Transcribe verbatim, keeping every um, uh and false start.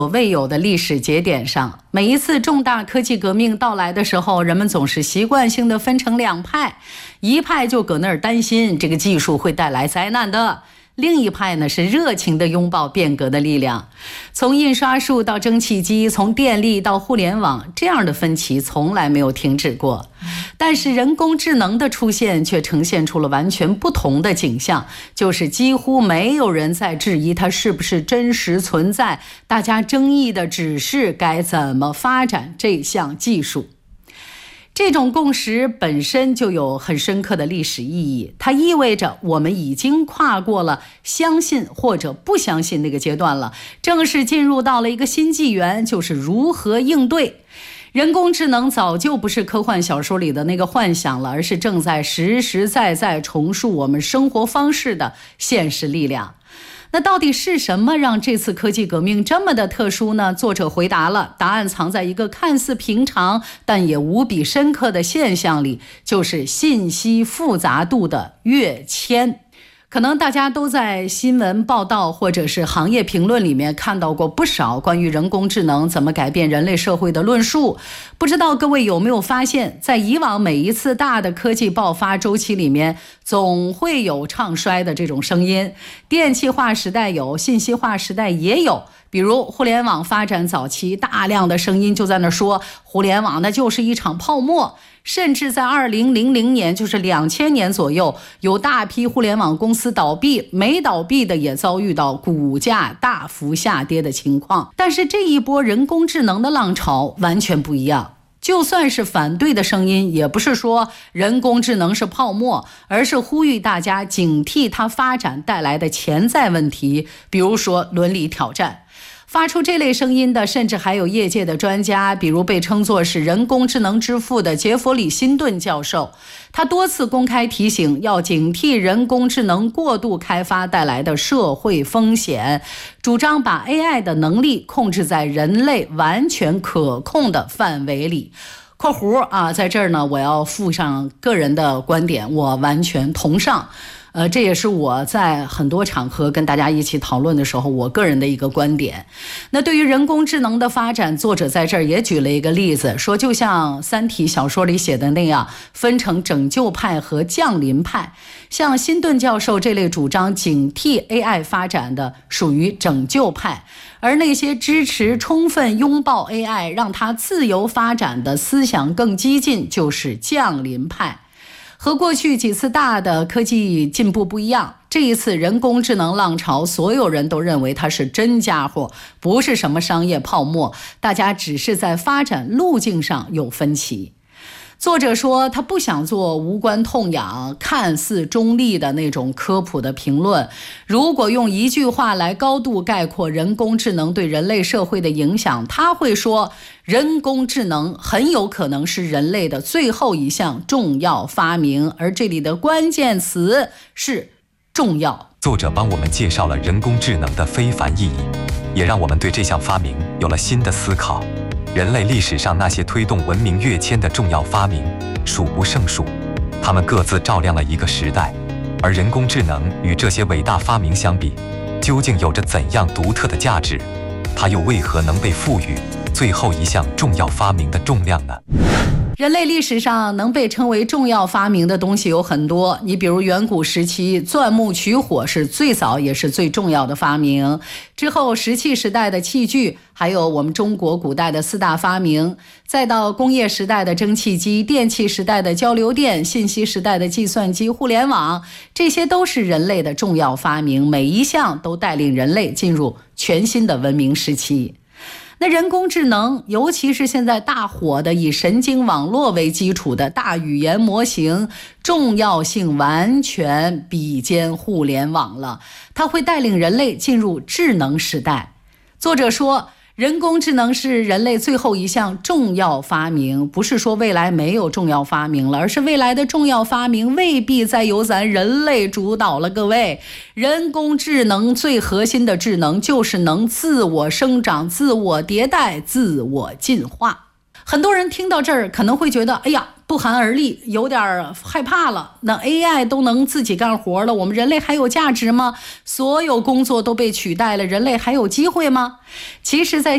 未有的历史节点上，每一次重大科技革命到来的时候，人们总是习惯性的分成两派，一派就搁那儿担心这个技术会带来灾难的，另一派呢是热情地拥抱变革的力量。从印刷术到蒸汽机，从电力到互联网，这样的分歧从来没有停止过。但是人工智能的出现却呈现出了完全不同的景象，就是几乎没有人在质疑它是不是真实存在，大家争议的只是该怎么发展这项技术。这种共识本身就有很深刻的历史意义，它意味着我们已经跨过了相信或者不相信那个阶段了，正式进入到了一个新纪元，就是如何应对。人工智能早就不是科幻小说里的那个幻想了，而是正在实实在在重塑我们生活方式的现实力量。那到底是什么让这次科技革命这么的特殊呢？作者回答了，答案藏在一个看似平常但也无比深刻的现象里，就是信息复杂度的跃迁。可能大家都在新闻报道或者是行业评论里面看到过不少关于人工智能怎么改变人类社会的论述。不知道各位有没有发现，在以往每一次大的科技爆发周期里面，总会有唱衰的这种声音。电气化时代有，信息化时代也有。比如互联网发展早期，大量的声音就在那说互联网那就是一场泡沫，甚至在二零零零年，就是两千年左右，有大批互联网公司倒闭，没倒闭的也遭遇到股价大幅下跌的情况。但是这一波人工智能的浪潮完全不一样，就算是反对的声音，也不是说人工智能是泡沫，而是呼吁大家警惕它发展带来的潜在问题，比如说伦理挑战。发出这类声音的甚至还有业界的专家，比如被称作是人工智能之父的杰弗里·辛顿教授。他多次公开提醒要警惕人工智能过度开发带来的社会风险，主张把 A I 的能力控制在人类完全可控的范围里。括弧啊，在这儿呢，我要附上个人的观点，我完全同上。呃，这也是我在很多场合跟大家一起讨论的时候，我个人的一个观点。那对于人工智能的发展，作者在这儿也举了一个例子，说就像《三体》小说里写的那样，分成拯救派和降临派。像辛顿教授这类主张警惕 A I 发展的，属于拯救派，而那些支持充分拥抱 A I 让它自由发展的思想更激进，就是降临派。和过去几次大的科技进步不一样，这一次人工智能浪潮，所有人都认为它是真家伙，不是什么商业泡沫，大家只是在发展路径上有分歧。作者说他不想做无关痛痒看似中立的那种科普的评论，如果用一句话来高度概括人工智能对人类社会的影响，他会说人工智能很有可能是人类的最后一项重要发明，而这里的关键词是重要。 作者帮我们介绍了人工智能的非凡意义，也让我们对这项发明有了新的思考。人类历史上那些推动文明跃迁的重要发明数不胜数，它们各自照亮了一个时代。而人工智能与这些伟大发明相比，究竟有着怎样独特的价值？它又为何能被赋予最后一项重要发明的重量呢？ 人类历史上能被称为重要发明的东西有很多，你比如远古时期钻木取火是最早也是最重要的发明，之后石器时代的器具，还有我们中国古代的四大发明，再到工业时代的蒸汽机，电气时代的交流电，信息时代的计算机、互联网，这些都是人类的重要发明，每一项都带领人类进入全新的文明时期。那人工智能，尤其是现在大火的以神经网络为基础的大语言模型，重要性完全比肩互联网了，它会带领人类进入智能时代。作者说，人工智能是人类最后一项重要发明，不是说未来没有重要发明了，而是未来的重要发明未必再由咱人类主导了。各位，人工智能最核心的智能就是能自我生长、自我迭代、自我进化。很多人听到这儿可能会觉得，哎呀，不寒而栗，有点害怕了。那 A I 都能自己干活了，我们人类还有价值吗？所有工作都被取代了，人类还有机会吗？其实在